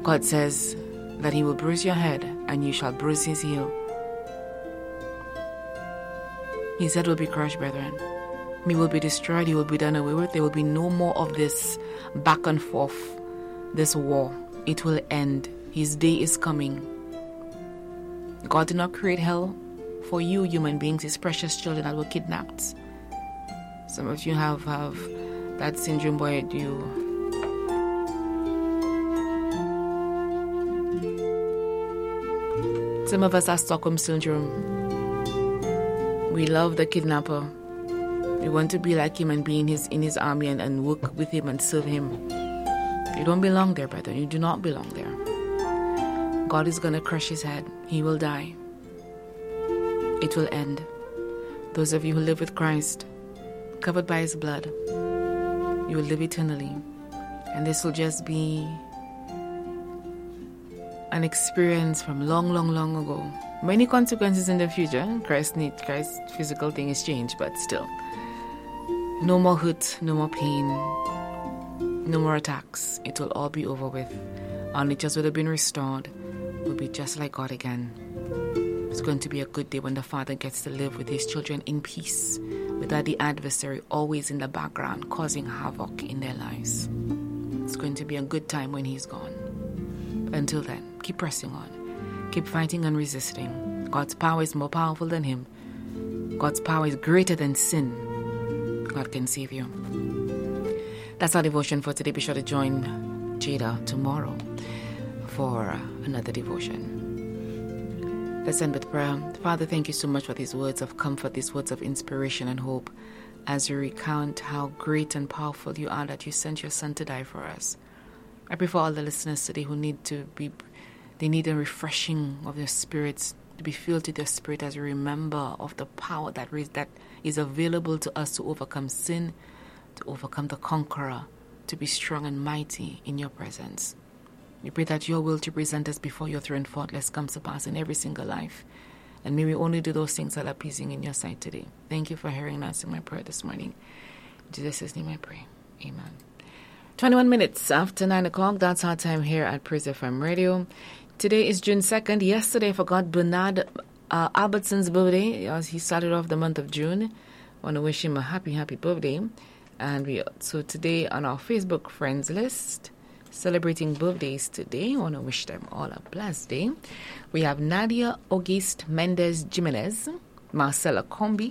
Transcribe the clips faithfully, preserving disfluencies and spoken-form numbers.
God says that he will bruise your head and you shall bruise his heel. His head will be crushed, brethren. He will be destroyed. He will be done away with. There will be no more of this back and forth, this war. It will end. His day is coming. God did not create hell for you, human beings, his precious children that were kidnapped. Some of you have, have that syndrome where you... Some of us have Stockholm Syndrome. We love the kidnapper. We want to be like him and be in his in his army and, and work with him and serve him. You don't belong there, brother. You do not belong there. God is going to crush his head. He will die. It will end. Those of you who live with Christ, covered by his blood, you will live eternally. And this will just be an experience from long, long, long ago. Many consequences in the future. Christ need Christ's physical thing is changed, but still. No more hurt, no more pain, no more attacks. It will all be over with. Our natures would have been restored. We'll be just like God again. It's going to be a good day when the Father gets to live with his children in peace, without the adversary always in the background causing havoc in their lives. It's going to be a good time when he's gone. Until then, keep pressing on. Keep fighting and resisting. God's power is more powerful than him. God's power is greater than sin. God can save you. That's our devotion for today. Be sure to join Jada tomorrow for another devotion. Let's end with prayer. Father, thank you so much for these words of comfort, these words of inspiration and hope, as we recount how great and powerful you are, that you sent your Son to die for us. I pray for all the listeners today who need to be, they need a refreshing of their spirits, to be filled with your spirit as we remember of the power that is, that is available to us to overcome sin, to overcome the conqueror, to be strong and mighty in your presence. We pray that your will to present us before your throne faultless comes to pass in every single life. And may we only do those things that are pleasing in your sight today. Thank you for hearing and answering my prayer this morning. In Jesus' name I pray. Amen. twenty-one minutes after nine o'clock, that's our time here at Praise F M Radio. Today is June second. Yesterday I forgot Bernard uh, Albertson's birthday, as he started off the month of June. I want to wish him a happy, happy birthday. And we so today on our Facebook friends list, celebrating birthdays today, I want to wish them all a blessed day. We have Nadia Auguste Mendez Jimenez, Marcella Combi.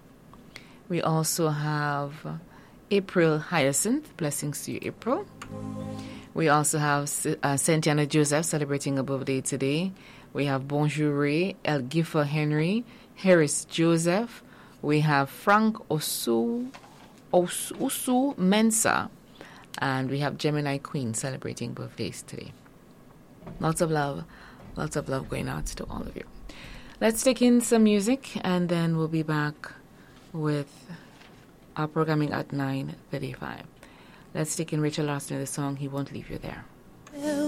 We also have April Hyacinth. Blessings to you, April. We also have uh, Santiana Joseph celebrating a birthday today. We have Bonjour, El Giffer Henry, Harris Joseph. We have Frank Osu, Osu, Usu Mensa. And we have Gemini Queen celebrating birthdays today. Lots of love. Lots of love going out to all of you. Let's take in some music and then we'll be back with our programming at nine thirty-five. Let's take in Rachel Larson with the song He Won't Leave You There.